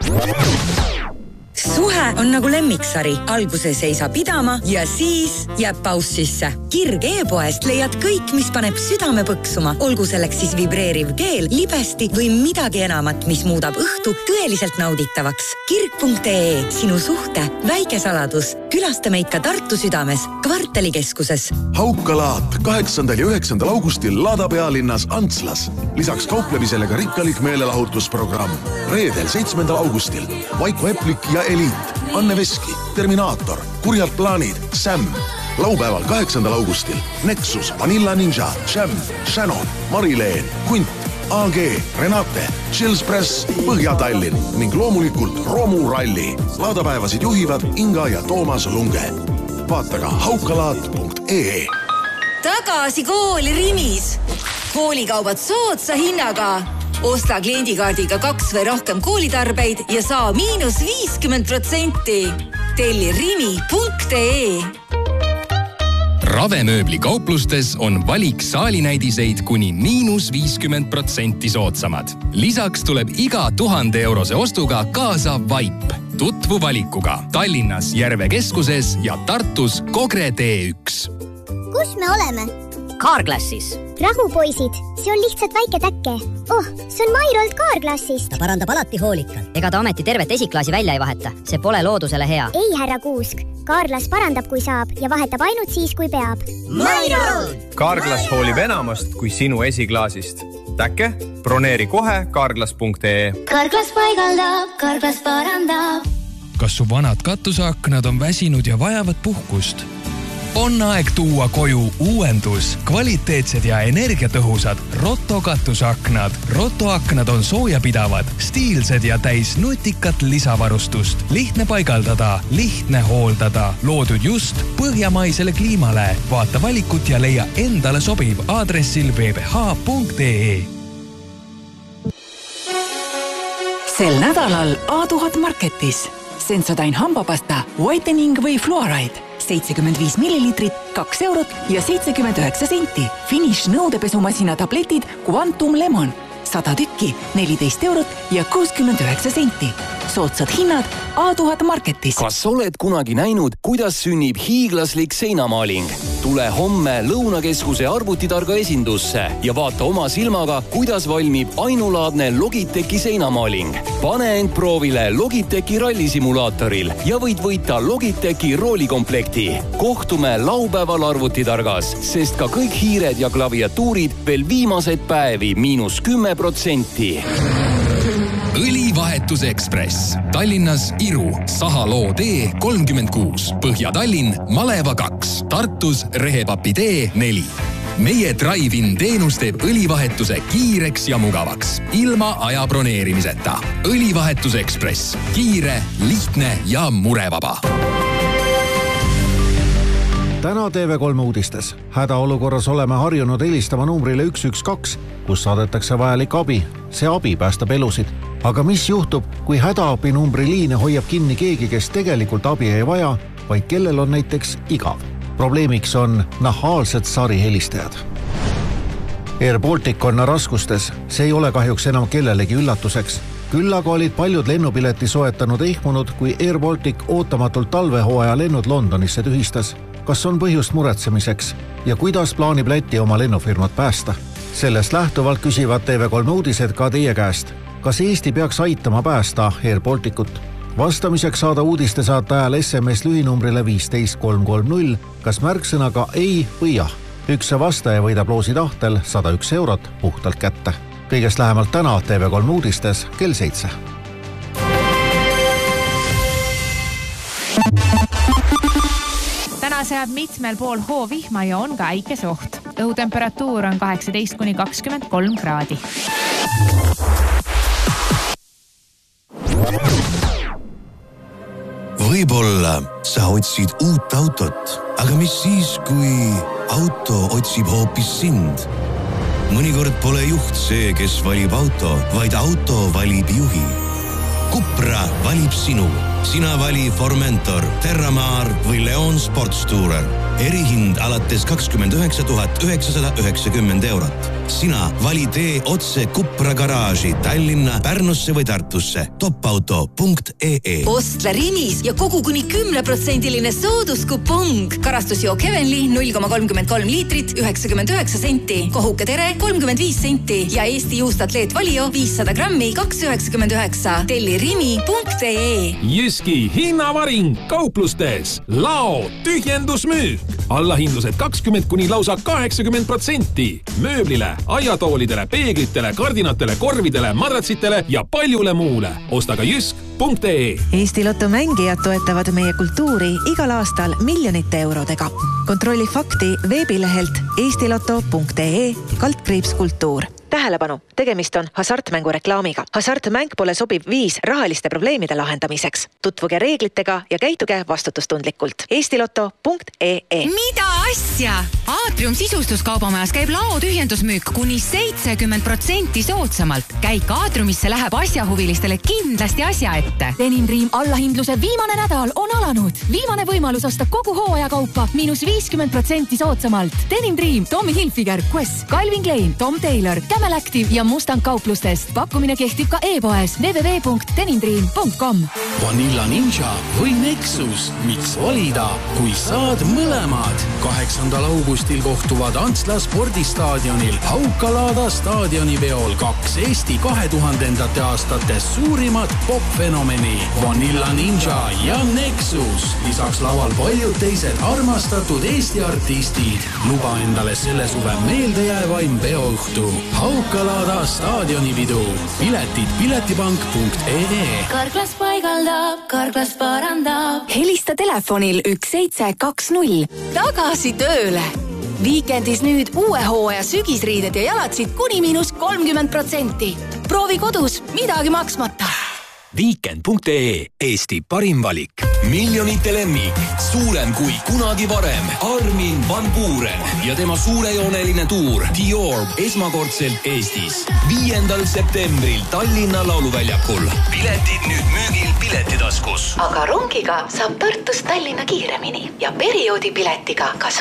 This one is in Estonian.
Suhe on nagu lemmiksari. Alguses ei saa pidama ja siis jääb paus sisse. Kirg e-poest leiad kõik, mis paneb südame põksuma. Olgu selleks siis vibreeriv keel, libesti või midagi enamat, mis muudab õhtu tõeliselt nauditavaks. Kirg.ee, sinu suhte väike saladus. Külasta meid ka Tartu südames, Kvartalikeskuses. Haukalaat 8. ja 9. augustil Lada pealinnas Antslas. Lisaks kauplemisele ka rikkalik meelelahutusprogramm. Reedel 7. augustil Vaiko Eplik ja Eliit, Anne Veski, Terminaator, Kurjad plaanid, Sam. Laupäeval 8. augustil Nexus, Vanilla Ninja, Jam, Shannon, Marileen, Kunt, AG, Renate, Chills Press, Põhja-Tallinn ning loomulikult Romu Ralli. Laadapäevasid juhivad Inga ja Toomas Lunge. Vaata ka haukalaat.ee. Tagasi kooli Rimis. Koolikaubad soodsa hinnaga. Osta kliendikaardiga 2 või rohkem koolitarbeid ja saa -50%. Telli rimi.ee. Ravemööbli kauplustes on valik saalinäidiseid kuni -50% soodsamad. Lisaks tuleb iga 1000 eurose ostuga kaasa vaip. Tutvu valikuga Tallinnas Järve keskuses ja Tartus Kogre T1. Kus me oleme? Carglassis. Rahu, poisid, see on lihtsalt väike täkke. Oh, see on Mairolt Carglassist. Ta parandab alati hoolikalt. Ega ta ometi tervet esiklaasi välja ei vaheta. See pole loodusele hea. Ei, härra Kuusk. Carglass parandab, kui saab ja vahetab ainult siis, kui peab. Mairolt! Carglass hoolib enamast kui sinu esiklaasist. Täkke? Broneeri kohe Carglass.ee. Carglass paigaldab, Carglass parandab. Kas su vanad katuseaknad on väsinud ja vajavad puhkust? On aeg tuua koju uuendus, kvaliteetsed ja energiatõhusad Roto katuseaknad. Roto aknad on soojapidavad, stiilsed ja täis nutikat lisavarustust. Lihtne paigaldada, lihtne hooldada. Loodud just põhjamaisele kliimale. Vaata valikut ja leia endale sobiv aadressil vbh.ee. Sel nädalal A1000 Marketis. Sensodyne hambapasta, whitening või fluoride. 75 millilitrit, 2 eurot ja 79 senti. Finish nõudepesumasina tabletid Quantum Lemon. 100 tükki, 14 eurot ja 69 senti. Soodsad hinnad A1000 Marketis. Kas oled kunagi näinud, kuidas sünnib hiiglaslik seinamaaling? Tule homme Lõunakeskuse arvutitarga esindusse ja vaata oma silmaga, kuidas valmib ainulaadne Logitechi seinamaaling. Pane end proovile Logitechi rallisimulaatoril ja võid võita Logitechi roolikomplekti. Kohtume laupäeval arvutitargas, sest ka kõik hiired ja klaviatuurid veel viimased päevi -10%. Õlivahetusekspress. Tallinnas Iru, Sahaloo tee 36, Põhja-Tallinn, Maleva 2, Tartus Rehepapi tee 4. Meie drive-in teenus teeb õlivahetuse kiireks ja mugavaks, ilma aja broneerimiseta. Õlivahetusekspress. Kiire, lihtne ja murevaba. Täna TV3 uudistes. Hädaolukorras oleme harjunud helistama numbrile 112, kus saadetakse vajalik abi. See abi päästab elusid. Aga mis juhtub, kui hädaabi numbri liine hoiab kinni keegi, kes tegelikult abi ei vaja, vaid kellel on näiteks igav? Probleemiks on nahaalsed sarihelistajad. Air Baltic on raskustes. See ei ole kahjuks enam kellelegi üllatuseks. Küll aga olid paljud lennupileti soetanud ehmunud, kui Air Baltic ootamatult talvehooaja lennud Londonisse tühistas. Kas on põhjust muretsemiseks ja kuidas plaanib Läti oma lennufirmat päästa? Sellest lähtuvalt küsivad TV3 uudised ka teie käest. Kas Eesti peaks aitama päästa Air Balticut? Vastamiseks saada uudiste saate ajal SMS lühinumbrile 15330, kas märksõnaga ei või jah. Üks vastaja võidab loosi tahtel 101 eurot puhtalt kätte. Kõigest lähemalt täna TV3 uudistes kell 7. Täna sajab mitmel pool hoovihma ja on ka äikeseoht. Õhutemperatuur on 18–23 kraadi. Võib-olla sa otsid uut autot, aga mis siis, kui auto otsib hoopis sind? Mõnikord pole juht see, kes valib auto, vaid auto valib juhi. Cupra valib sinu. Sina vali Formentor, Terramar või Leon Sportstourer. Erihind alates 29 990 €. Sina vali tee otse Kupra garaaži Tallinna, Pärnusse või Tartusse. Topauto.ee. Ostle Rimis ja kogu kuni 10% sooduskupong. Karastusjook Heavenly 0,33 liitrit 99 senti. Kohuke Tere 35 senti ja Eesti juustatleet Valio 500 grammi 2,99. Telli rimi.ee. Jyski hinnavaring kauplustes. Lao tühjendusmüük. Allahindlused 20 kuni lausa 80%. Mööblile, aiatoolidele, peeglitele, kardinatele, korvidele, madratsitele ja paljule muule. Osta ka jysk.ee. Eesti Lotto mängijad toetavad meie kultuuri igal aastal miljonite eurodega. Kontrolli fakti veebilehelt eestiloto.ee/kultuur. Tähelepanu, tegemist on hasartmängu reklaamiga. Hasartmäng pole sobiv viis rahaliste probleemide lahendamiseks. Tutvuge reeglitega ja käituge vastutustundlikult. eestiloto.ee. Mida asja? Aatrium sisustuskaubamajas käib lao tühjendusmüük kuni 70% soodsamalt. Käik Aatriumisse läheb asjahuvilistele kindlasti asja ette. Denim Dream allahindluse viimane nädal on alanud. Viimane võimalus osta kogu hooajakaupa -50% soodsamalt. Denim Dream, Tommy Hilfiger, Quest, Calvin Klein, Tom Taylor, Camel Active ja Mustang kauplustest. Pakkumine kehtib ka e-poes www.denimdream.com. Vanilla Ninja või Nexus. Miks valida, kui saad mõlemad? 8. augustil kohtuvad Antsla spordistaadionil Hauka-Laada staadioniveol 2 Eesti 2000. aastate suurimat popfenomeni Vanilla Ninja ja Nexus. Lisaks laval paljud teised armastatud Eesti artistid. Luba endale selle suve meeldejäävaim peoõhtu. Hauka-Laada staadionipidu. Piletid piletipank.ee. Karklas paigaldab, Karklas parandab. Helista telefonil 1720. Tagasi tööle. Viikendis nüüd uue hooaja sügisriided ja jalatsid kuni -30%. Proovi kodus, midagi maksmata. Weekend.ee, Eesti parim valik. Miljonite lemmik, suurem kui kunagi varem. Armin van Buuren ja tema suurejooneline tuur Dior esmakordselt Eestis. 5. septembril Tallinna lauluväljakul. Piletid nüüd müügil Piletitaskus. Aga rongiga saab Tartust Tallinna kiiremini ja perioodipiletiga kas